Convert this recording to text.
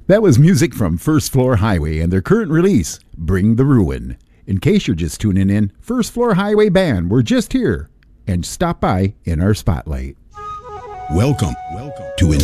That was music from First Floor Highway and their current release, Bring the Ruin. In case you're just tuning in, First Floor Highway Band were just here and stop by in our spotlight. Welcome to